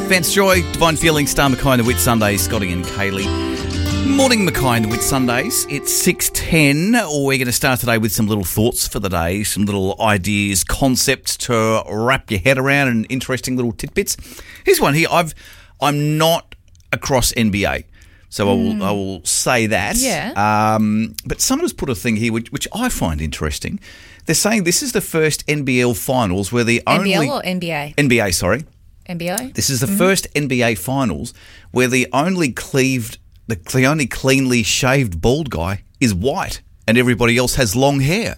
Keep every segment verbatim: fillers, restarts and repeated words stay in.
Vance Joy, Divine Feeling, Star Mackay and the Whit Sundays, Scotty and Kaylee. Morning, Mackay and the Whit Sundays. It's six ten. We're going to start today with some little thoughts for the day, some little ideas, concepts to wrap your head around, and interesting little tidbits. Here's one here. I've, I'm not across N B A, so mm. I will I will say that. Yeah. Um, but someone has put a thing here which, which I find interesting. They're saying this is the first N B L finals where the N only... N B L or N B A? N B A, sorry. N B A? This is the mm-hmm. first N B A finals where the only cleaved, the, the only cleanly shaved bald guy is white and everybody else has long hair.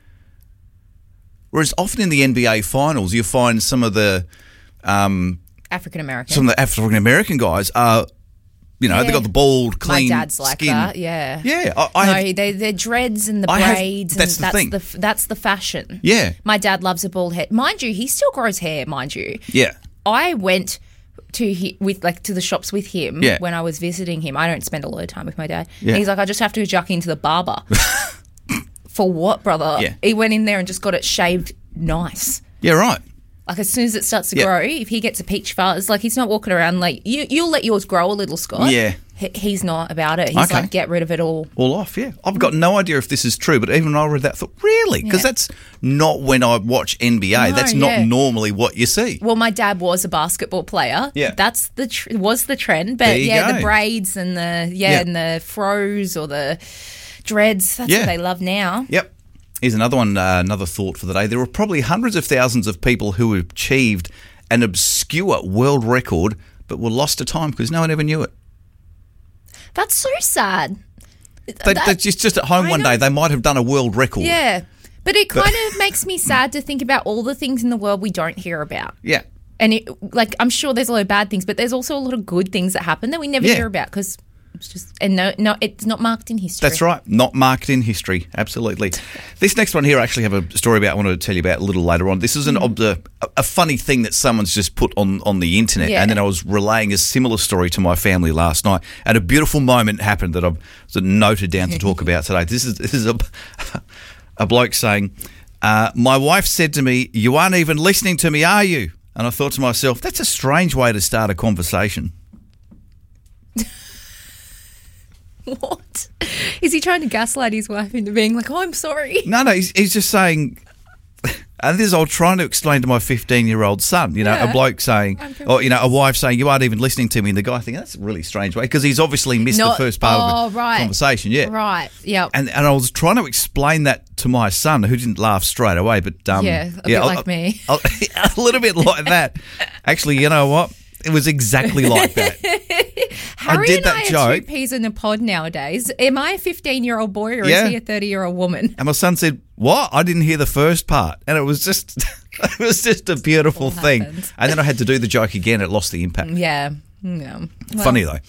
Whereas often in the N B A finals, you find some of the... Um, African-American. Some of the African-American guys are... You know, yeah. they've got the bald, clean My dad's like skin. that, yeah. Yeah. I, I no, have, they, they're dreads and the I have- braids. that's and the that's thing. The, that's the fashion. Yeah. My dad loves a bald head. Mind you, he still grows hair, mind you. Yeah. I went to he, with like to the shops with him Yeah. when I was visiting him. I don't spend a lot of time with my dad. Yeah. And he's like, I just have to jack into the barber. For what, brother? Yeah. He went in there and just got it shaved nice. Yeah, right. Like as soon as it starts to Yeah. grow, if he gets a peach fuzz, like he's not walking around like you. You'll let yours grow a little, Scott. Yeah. He, he's not about it. He's Okay. like, get rid of it all. All off, yeah. I've got no idea if this is true, but even when I read that, I thought, really? Because Yeah. that's not when I watch N B A. No, that's yeah. not normally what you see. Well, my dad was a basketball player. Yeah. That's the tr- was the trend. But There you yeah, go. the braids and the yeah, Yeah. and the fros or the dreads. That's Yeah. what they love now. Yep. Here's another one, uh, another thought for the day. There were probably hundreds of thousands of people who achieved an obscure world record but were lost to time because no one ever knew it. That's so sad. They, That- they're just, just at home I one know. day, they might have done a world record. Yeah. But it kind of makes me sad to think about all the things in the world we don't hear about. Yeah. And it, like, I'm sure there's a lot of bad things, but there's also a lot of good things that happen that we never Yeah. hear about because it's just, and no, no, it's not marked in history. That's right. Not marked in history. Absolutely. This next one here, I actually have a story about I wanted to tell you about a little later on. This is an ob- a, a funny thing that someone's just put on, on the internet. Yeah. And then I was relaying a similar story to my family last night. And a beautiful moment happened that I've sort of noted down to talk about today. This is this is a, a bloke saying, uh, my wife said to me, you aren't even listening to me, are you? And I thought to myself, that's a strange way to start a conversation. What? Is he trying to gaslight his wife into being like, oh, I'm sorry? No, no, he's, he's just saying, and this is all trying to explain to my fifteen-year-old son, you know, Yeah. a bloke saying, or, you know, a wife saying, you aren't even listening to me, and the guy thinking, that's a really strange way, because he's obviously missed Not- the first part oh, of the right. conversation, yeah. Right, yeah. And and I was trying to explain that to my son, who didn't laugh straight away, but... Um, Yeah, a bit I- like I- me. I- a little bit like that. Actually, you know what? It was exactly like that. Harry did and that I are joke. two peas in a pod nowadays. Am I a fifteen-year-old boy or Yeah. is he a thirty-year-old woman? And my son said, what? I didn't hear the first part. And it was just it was just a beautiful All thing. happens. And then I had to do the joke again. It lost the impact. Yeah. Yeah. Well, Funny, though.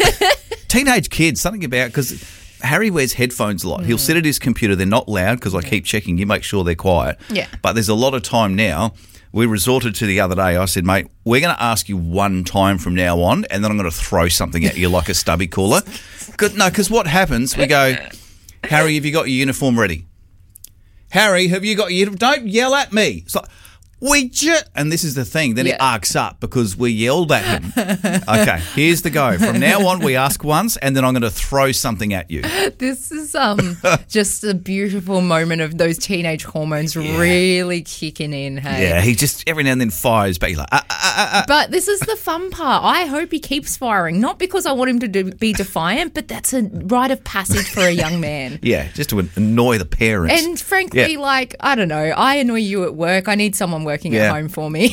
Teenage kids, something about, because Harry wears headphones a lot. He'll sit at his computer. They're not loud because I keep checking. You make sure they're quiet. Yeah. But there's a lot of time now. We resorted to the other day. I said, mate, we're going to ask you one time from now on, and then I'm going to throw something at you like a stubby cooler. Cause, no, because what happens, we go, Harry, have you got your uniform ready? Harry, have you got your uniform? Don't yell at me. It's like, we just, and this is the thing, then Yeah. it arcs up because we yelled at him. Okay, here's the go. From now on, we ask once, and then I'm going to throw something at you. This is um just a beautiful moment of those teenage hormones really kicking in, hey? Yeah, he just every now and then fires back. He's like, ah, ah, ah, ah. But this is the fun part. I hope he keeps firing, not because I want him to do, be defiant, but that's a rite of passage for a young man. Yeah, just to annoy the parents. And frankly, Yeah. like, I don't know, I annoy you at work. I need someone working Yeah. at home for me.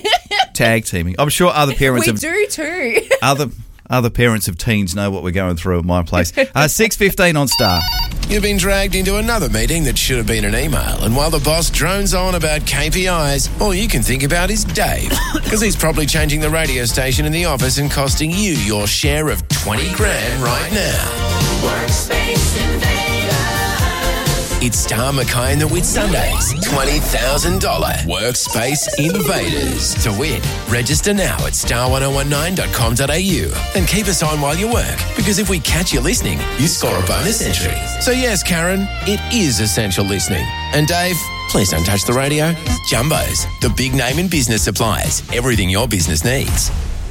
Tag teaming. I'm sure other parents We have do too. other other parents of teens know what we're going through at my place. Uh, six fifteen on Star. You've been dragged into another meeting that should have been an email, and while the boss drones on about K P Is, all you can think about is Dave, because he's probably changing the radio station in the office and costing you your share of twenty grand right now. Workspace Invaders. It's Star Mackay and the Whit Sundays twenty thousand dollars Workspace Invaders. To win, register now at star ten nineteen dot com dot a u and keep us on while you work, because if we catch you listening, you score a bonus entry. So yes, Karen, it is essential listening. And Dave, please don't touch the radio. Jumbo's, the big name in business supplies. Everything your business needs.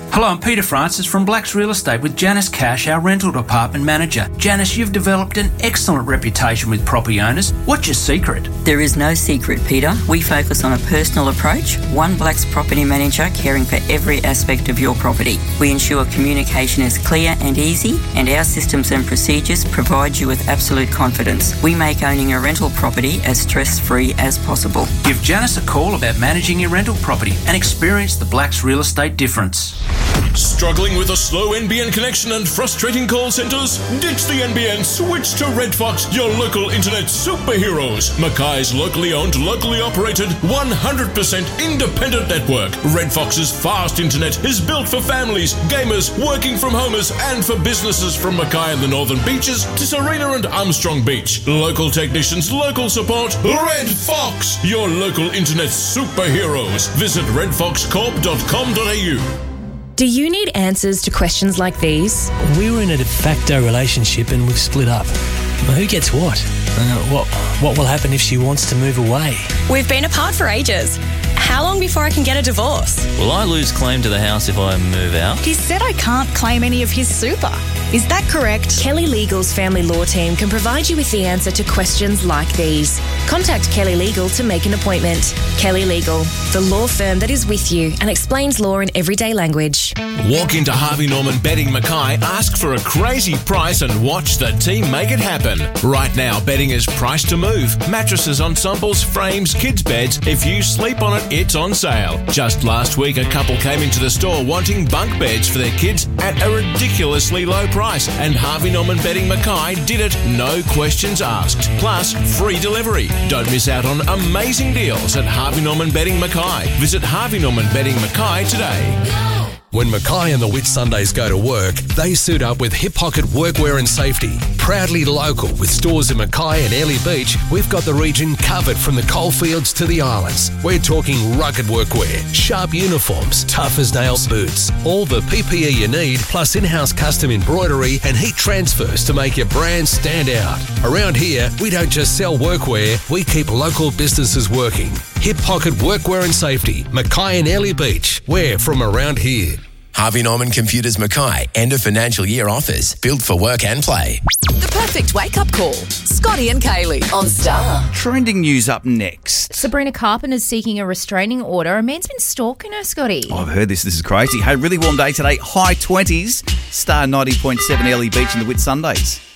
Hello, I'm Peter Francis from Blacks Real Estate with Janice Cash, our rental department manager. Janice, you've developed an excellent reputation with property owners. What's your secret? There is no secret, Peter. We focus on a personal approach, one Blacks property manager caring for every aspect of your property. We ensure communication is clear and easy, and our systems and procedures provide you with absolute confidence. We make owning a rental property as stress-free as possible. Give Janice a call about managing your rental property and experience the Blacks Real Estate difference. Struggling with a slow N B N connection and frustrating call centres? Ditch the N B N, switch to Red Fox, your local internet superheroes. Mackay's locally owned, locally operated, one hundred percent independent network. Red Fox's fast internet is built for families, gamers, working from homers, and for businesses from Mackay and the Northern Beaches to Serena and Armstrong Beach. Local technicians, local support. Red Fox, your local internet superheroes. Visit red fox corp dot com dot a u. Do you need answers to questions like these? We were in a de facto relationship and we've split up. Well, who gets what? Uh, what? What will happen if she wants to move away? We've been apart for ages. How long before I can get a divorce? Will I lose claim to the house if I move out? He said I can't claim any of his super. Is that correct? Kelly Legal's family law team can provide you with the answer to questions like these. Contact Kelly Legal to make an appointment. Kelly Legal, the law firm that is with you and explains law in everyday language. Walk into Harvey Norman Bedding Mackay, ask for a crazy price and watch the team make it happen. Right now, bedding is priced to move. Mattresses, ensembles, frames, kids' beds. If you sleep on it, it's on sale. Just last week, a couple came into the store wanting bunk beds for their kids at a ridiculously low price. And Harvey Norman Bedding Mackay did it, no questions asked. Plus, free delivery. Don't miss out on amazing deals at Harvey Norman Bedding Mackay. Visit Harvey Norman Bedding Mackay today. When Mackay and the Whitsundays go to work, they suit up with Hip Pocket Workwear and Safety. Proudly local with stores in Mackay and Airlie Beach, we've got the region covered from the coalfields to the islands. We're talking rugged workwear, sharp uniforms, tough as nails boots, all the P P E you need, plus in-house custom embroidery and heat transfers to make your brand stand out. Around here, we don't just sell workwear, we keep local businesses working. Hip Pocket Workwear and Safety, Mackay and Airlie Beach. We're from around here. Harvey Norman Computers Mackay, end of financial year offers, built for work and play. The perfect wake-up call. Scotty and Kaylee on Star. Trending news up next. Sabrina Carpenter's seeking a restraining order. A man's been stalking her, Scotty. Oh, I've heard this. This is crazy. Hey, really warm day today. High twenties. Star ninety point seven Airlie Beach in the Whitsundays.